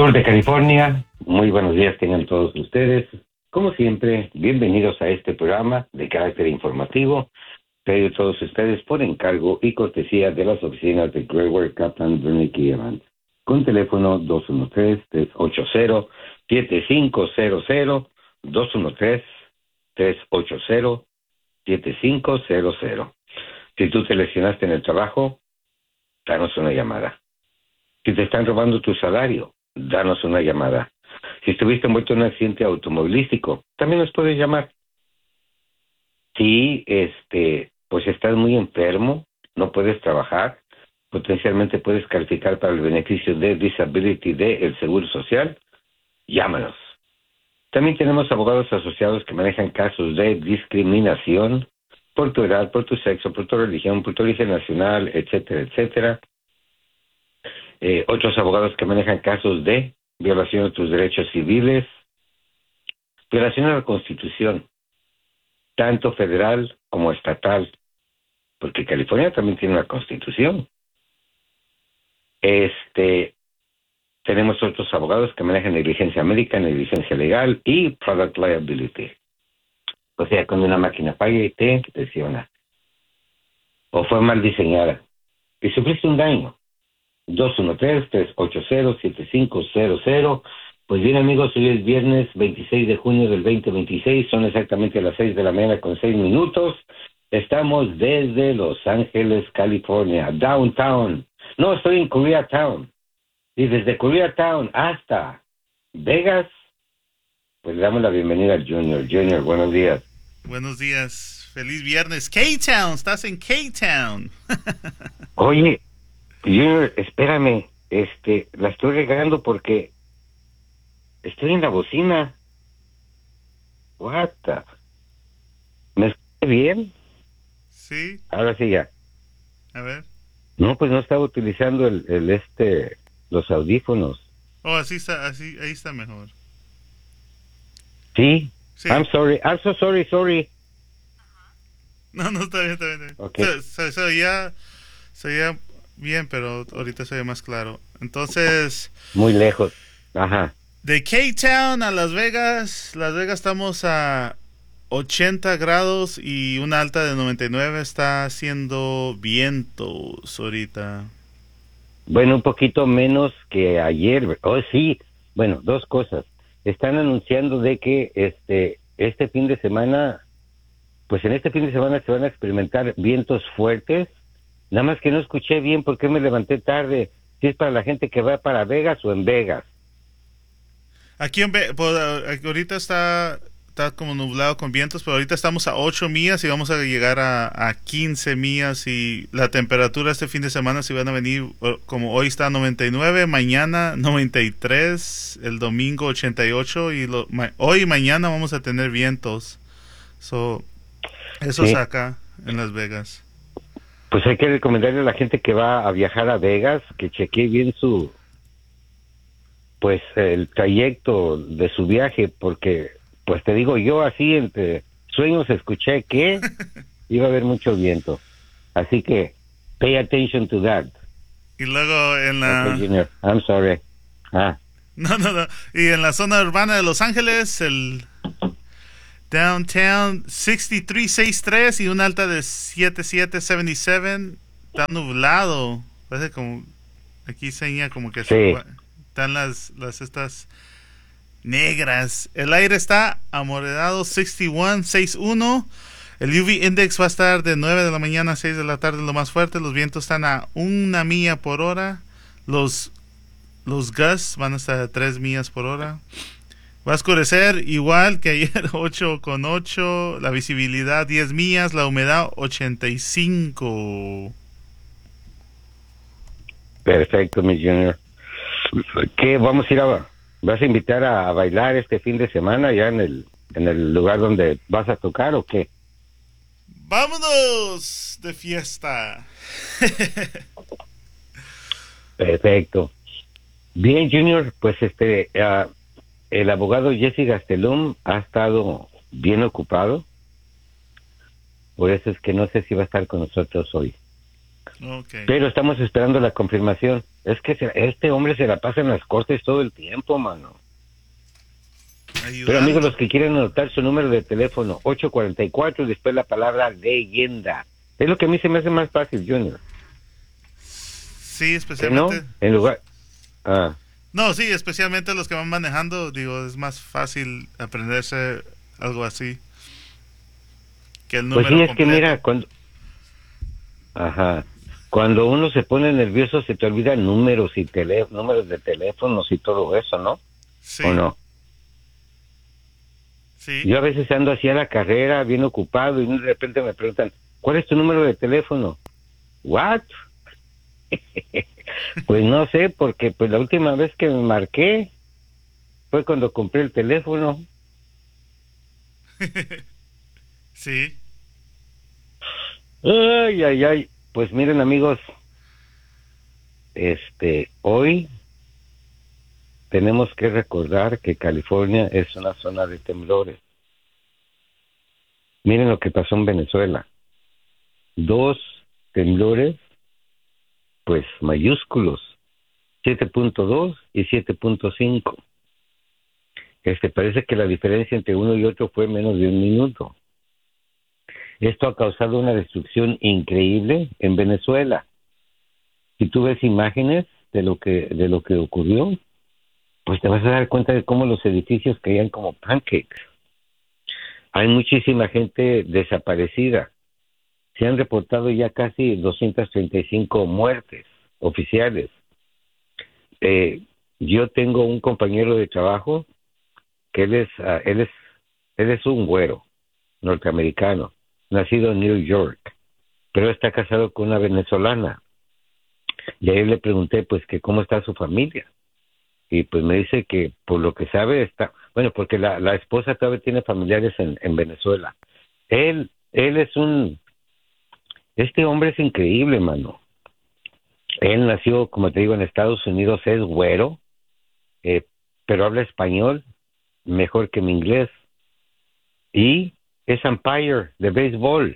Sur de California. Muy buenos días tengan todos ustedes. Como siempre, bienvenidos a este programa de carácter informativo, traído a todos ustedes por encargo y cortesía de las oficinas de Greyware, Kaplan, Vernick y Evans, con teléfono 213-380-7500, 213-380-7500. Si tú te lesionaste en el trabajo, danos una llamada. Si te están robando tu salario, danos una llamada. Si estuviste envuelto en un accidente automovilístico, también nos puedes llamar. Si pues estás muy enfermo, no puedes trabajar, potencialmente puedes calificar para el beneficio de disability del Seguro Social, llámanos. También tenemos abogados asociados que manejan casos de discriminación por tu edad, por tu sexo, por tu religión, por tu origen nacional, etcétera, etcétera. Otros abogados que manejan casos de violación de tus derechos civiles, violación a la Constitución, tanto federal como estatal, porque California también tiene una Constitución. Tenemos otros abogados que manejan negligencia médica, negligencia legal y product liability. O sea, cuando una máquina falla y te lesiona, o fue mal diseñada y sufriste un daño, 213-380-7500. Pues bien, amigos, hoy es viernes 26 de junio del 2026, son exactamente las 6 de la mañana con 6 minutos. Estamos desde Los Ángeles, California, downtown. No, estoy en Koreatown. Y desde Koreatown hasta Vegas, pues le damos la bienvenida a Junior. Junior, buenos días. Buenos días, feliz viernes. K-Town, estás en K-Town. Oye, Junior, espérame, la estoy regando porque estoy en la bocina. What the... ¿Me escuché bien? Sí. Ahora sí ya. A ver. No, pues no estaba utilizando los audífonos. Oh, así está, ahí está mejor. Sí. I'm sorry, sorry. No, está bien. Okay. Se oía bien, pero ahorita se oye más claro. Entonces... Muy lejos. Ajá. De K-Town a Las Vegas estamos a 80 grados y una alta de 99. Está haciendo vientos ahorita. Bueno, un poquito menos que ayer. Oh, sí. Bueno, dos cosas. Están anunciando de que este fin de semana, pues en este fin de semana se van a experimentar vientos fuertes. Nada más que no escuché bien porque me levanté tarde. Si es para la gente que va para Vegas o en Vegas. Aquí ahorita está como nublado con vientos, pero ahorita estamos a 8 millas y vamos a llegar a 15 millas. Y la temperatura este fin de semana se van a venir, como hoy está 99, mañana 93, el domingo 88 y hoy y mañana vamos a tener vientos. Eso sí. Es acá en Las Vegas. Pues hay que recomendarle a la gente que va a viajar a Vegas que chequee bien el trayecto de su viaje, porque pues te digo, yo así entre sueños escuché que iba a haber mucho viento, así que pay attention to that. Y luego en la... Okay, Junior, I'm sorry. No. Y en la zona urbana de Los Ángeles, el downtown 6363 y una alta de 7777. Está nublado. Parece como... Aquí señala como que sí. Están las estas negras. El aire está amoredado 61. El UV index va a estar de 9 de la mañana a 6 de la tarde lo más fuerte. Los vientos están a 1 milla por hora. Los gusts van a estar a 3 millas por hora. Va a oscurecer igual que ayer, 8,8. La visibilidad 10 millas. La humedad 85. Perfecto, mi Junior. ¿Qué vamos a ir vas a invitar a bailar este fin de semana ya en el lugar donde vas a tocar o qué? ¡Vámonos de fiesta! Perfecto. Bien, Junior, pues el abogado Jesse Gastelum ha estado bien ocupado. Por eso es que no sé si va a estar con nosotros hoy. Okay. Pero estamos esperando la confirmación. Es que este hombre se la pasa en las cortes todo el tiempo, mano. Pero Ayudando. amigos, los que quieren anotar su número de teléfono, 844 y después la palabra leyenda. Es lo que a mí se me hace más fácil, Junior. Sí, ¿Que especialmente. no? En lugar... Ah, No, sí, especialmente los que van manejando, digo, es más fácil aprenderse algo así que el pues sí, número es que completo. mira, cuando... Ajá. Cuando uno se pone nervioso se te olvidan números y números de teléfonos y todo eso, ¿no? ¿O Sí, no? sí. Yo a veces ando así a la carrera, bien ocupado, y de repente me preguntan, ¿cuál es tu número de teléfono? ¿What? Pues no sé, porque pues la última vez que me marqué fue cuando compré el teléfono. Sí, Ay, ay, ay. Pues miren, amigos, hoy tenemos que recordar que California es una zona de temblores. Miren lo que pasó en Venezuela. Dos temblores, pues mayúsculos, 7.2 y 7.5. Parece que la diferencia entre uno y otro fue menos de un minuto. Esto ha causado una destrucción increíble en Venezuela. Si tú ves imágenes de lo que ocurrió, pues te vas a dar cuenta de cómo los edificios caían como pancakes. Hay muchísima gente desaparecida. Se han reportado ya casi 235 muertes oficiales. Eh, yo tengo un compañero de trabajo que él es un güero norteamericano, nacido en New York, pero está casado con una venezolana. Y ahí le pregunté, pues, que cómo está su familia. Y pues me dice que por lo que sabe está, bueno, porque la esposa todavía tiene familiares en Venezuela. Él este hombre es increíble, mano. Él nació, como te digo, en Estados Unidos, es güero, eh, pero habla español mejor que mi inglés. Y es umpire de béisbol.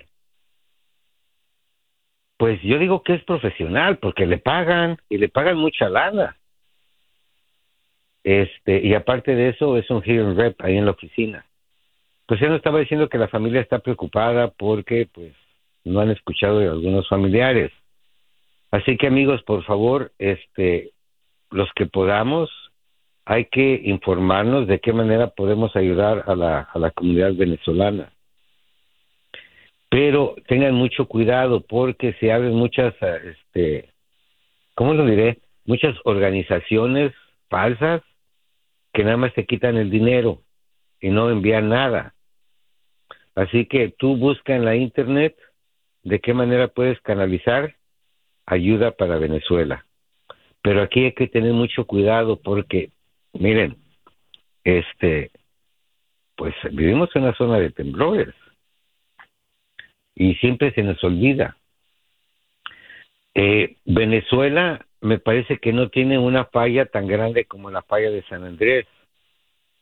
Pues yo digo que es profesional porque le pagan y le pagan mucha lana. Y aparte de eso es un hearing rep ahí en la oficina. Pues él nos estaba diciendo que la familia está preocupada porque pues no han escuchado de algunos familiares. Así que amigos, por favor, los que podamos, hay que informarnos de qué manera podemos ayudar a la comunidad venezolana. Pero tengan mucho cuidado porque se abren muchas, ¿cómo lo diré? Muchas organizaciones falsas que nada más te quitan el dinero y no envían nada. Así que tú busca en la internet de qué manera puedes canalizar ayuda para Venezuela. Pero aquí hay que tener mucho cuidado porque, miren, pues vivimos en una zona de temblores y siempre se nos olvida. Venezuela me parece que no tiene una falla tan grande como la falla de San Andrés.